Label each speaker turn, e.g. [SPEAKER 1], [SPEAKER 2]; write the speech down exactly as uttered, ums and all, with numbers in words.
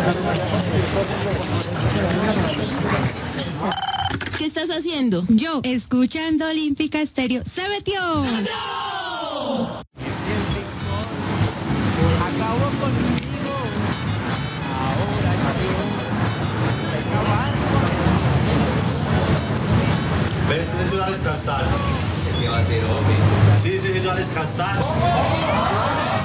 [SPEAKER 1] ¿Qué estás haciendo?
[SPEAKER 2] Yo, escuchando Olímpica Estéreo. ¡Se metió!
[SPEAKER 3] ¡Se metió! Acabó conmigo. Ahora yo voy a acabar con
[SPEAKER 4] Wer ist denn Johannes Kastan?
[SPEAKER 5] ¿Qué va a ser, hombre?
[SPEAKER 4] Sí, sí, Johannes Kastan.